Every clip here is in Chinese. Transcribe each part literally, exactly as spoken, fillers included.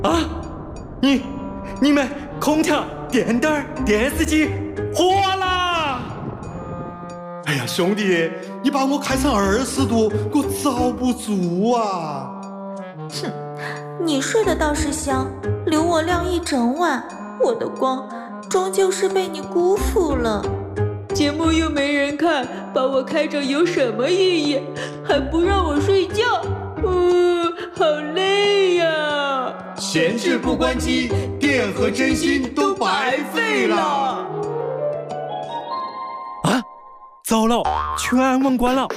啊，你、你们空调、电灯、电视机火啦！ 哎呀，兄弟，你把我开成二十度，我遭不住啊！ 哼，你睡得倒是香，留我亮一整晚，我的光终究是被你辜负了。 节目又没人看，把我开着有什么意义？还不让我睡觉，呜，好累呀！ 闲置不关机，电和真心都白费了。 啊，糟了，全网关了。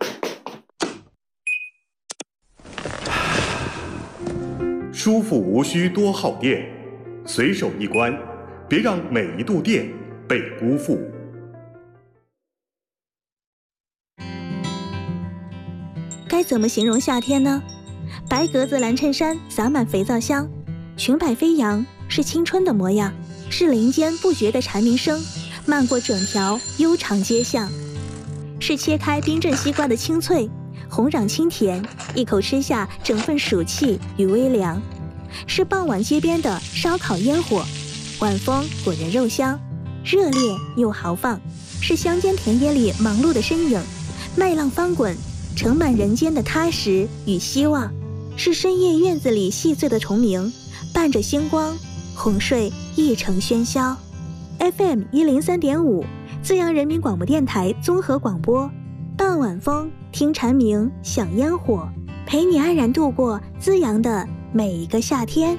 舒服无需多耗电，随手一关，别让每一度电被辜负。 该怎么形容夏天呢？白格子蓝衬衫洒满肥皂香，裙摆飞扬，是青春的模样，是林间不绝的蝉鸣声，漫过整条悠长街巷，是切开冰镇西瓜的清脆，红壤清甜，一口吃下整份暑气与微凉，是傍晚街边的烧烤烟火，晚风裹人肉香，热烈又豪放，是乡间田野里忙碌的身影，麦浪翻滚，盛满人间的踏实与希望，是深夜院子里细碎的虫鸣，伴着星光哄睡一城喧嚣。 F M 一零三点五，资阳人民广播电台综合广播，傍晚风，听蝉鸣，享烟火，陪你安然度过资阳的每一个夏天。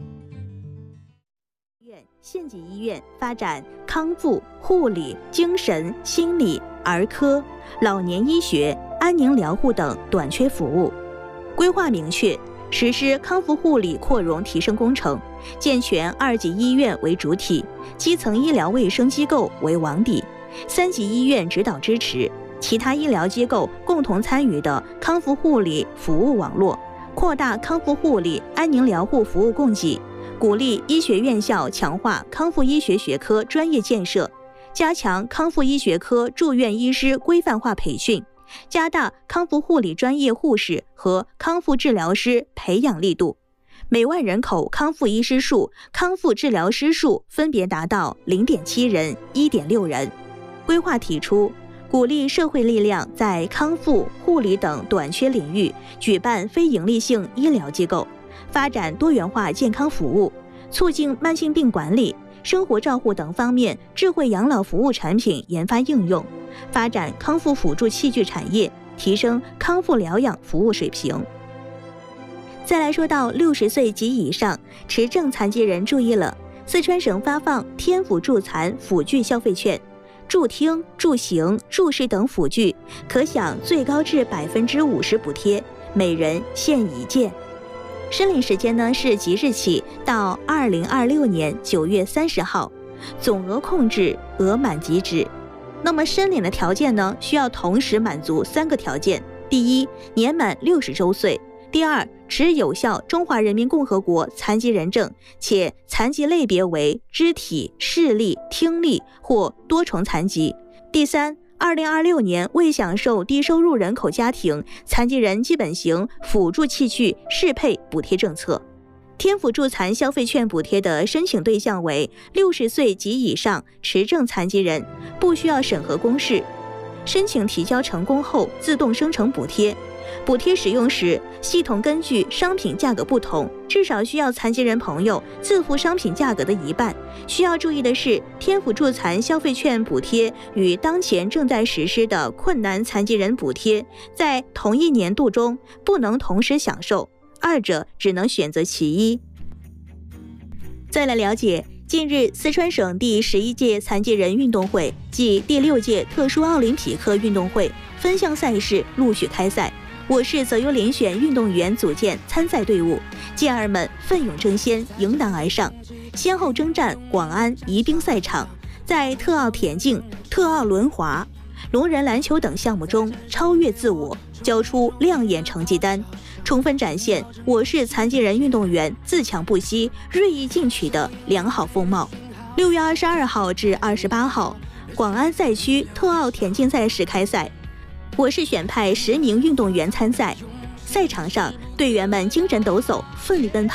县级医院发展康复、护理、精神、心理、儿科、老年医学、安宁疗护等短缺服务，规划明确，实施康复护理扩容提升工程，健全二级医院为主体，基层医疗卫生机构为网底，三级医院指导支持，其他医疗机构共同参与的康复护理服务网络，扩大康复护理、安宁疗护服务供给，鼓励医学院校强化康复医学学科专业建设，加强康复医学科住院医师规范化培训，加大康复护理专业护士和康复治疗师培养力度，每万人口康复医师数、康复治疗师数分别达到 零点七人、一点六人。规划提出，鼓励社会力量在康复、护理等短缺领域举办非营利性医疗机构，发展多元化健康服务，促进慢性病管理、生活照护等方面智慧养老服务产品研发应用，发展康复辅助器具产业，提升康复疗养服务水平。再来说到六十岁及以上持证残疾人注意了，四川省发放天府助残辅具消费券，助听、助行、助视等辅具可享最高至百分之五十补贴，每人限一件。申领时间呢是即日起到二零二六年九月三十号，总额控制，额满即止。那么申领的条件呢，需要同时满足三个条件：第一，年满六十周岁；第二，持有效中华人民共和国残疾人证，且残疾类别为肢体、视力、听力或多重残疾；第三，二零二六年未享受低收入人口家庭残疾人基本型辅助器具适配补贴政策。天府助残消费券补贴的申请对象为六十岁及以上持证残疾人，不需要审核公示。申请提交成功后自动生成补贴。补贴使用时，系统根据商品价格不同，至少需要残疾人朋友自付商品价格的一半。需要注意的是，天府助残消费券补贴与当前正在实施的困难残疾人补贴在同一年度中不能同时享受，二者只能选择其一。再来了解，近日四川省第十一届残疾人运动会暨第六届特殊奥林匹克运动会分项赛事陆续开赛。我市择优遴选运动员组建参赛队伍，健儿们奋勇争先，迎难而上，先后征战广安、宜宾赛场，在特奥田径、特奥轮滑、龙人篮球等项目中超越自我，交出亮眼成绩单，充分展现我市残疾人运动员自强不息、锐意进取的良好风貌。六月二十二号至二十八号，广安赛区特奥田径赛事开赛。我市选派十名运动员参赛，赛场上队员们精神抖擞，奋力奔跑，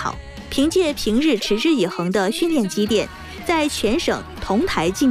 凭借平日持之以恒的训练积淀，在全省同台竞